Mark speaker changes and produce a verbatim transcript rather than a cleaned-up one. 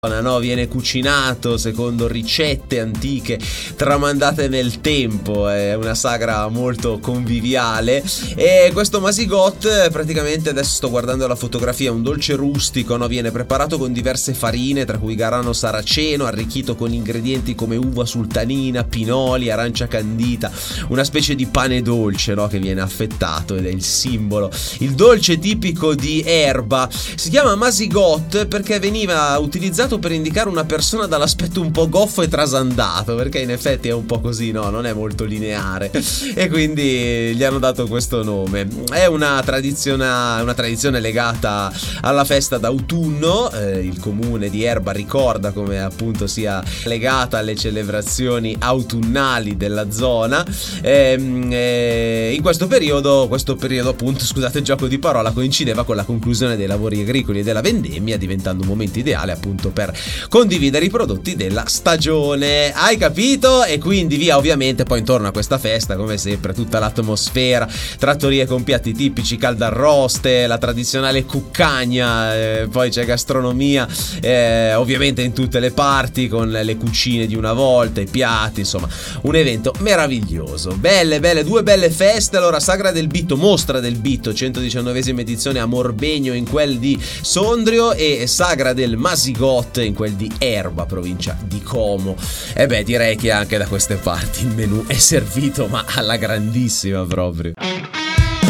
Speaker 1: No, viene cucinato secondo ricette antiche tramandate nel tempo, è una sagra molto conviviale. E questo Masigot, praticamente, adesso sto guardando la fotografia, è un dolce rustico, no? Viene preparato con diverse farine, tra cui grano saraceno, arricchito con ingredienti come uva sultanina, pinoli, arancia candita, una specie di pane dolce, no? Che viene affettato ed è il simbolo, il dolce tipico di Erba. Si chiama Masigot perché veniva utilizzato per indicare una persona dall'aspetto un po' goffo e trasandato, perché in effetti è un po' così, no? Non è molto lineare, e quindi gli hanno dato questo nome. È una tradizione, una tradizione legata alla festa d'autunno. Eh, il comune di Erba ricorda come appunto sia legata alle celebrazioni autunnali della zona. E, e in questo periodo, questo periodo appunto, scusate il gioco di parola, coincideva con la conclusione dei lavori agricoli e della vendemmia, diventando un momento ideale appunto per condividere i prodotti della stagione. Hai capito? E quindi via, ovviamente poi intorno a questa festa, come sempre, tutta l'atmosfera, trattorie con piatti tipici, caldarroste, la tradizionale cuccagna, eh, poi c'è gastronomia eh, ovviamente in tutte le parti, con le cucine di una volta, i piatti, insomma un evento meraviglioso. Belle, belle, due belle feste. Allora, Sagra del Bitto, Mostra del Bitto, centodiciannovesima edizione a Morbegno, in quel di Sondrio, e Sagra del Masigot in quel di Erba, provincia di Como. E beh, direi che anche da queste parti il menù è servito, ma alla grandissima proprio.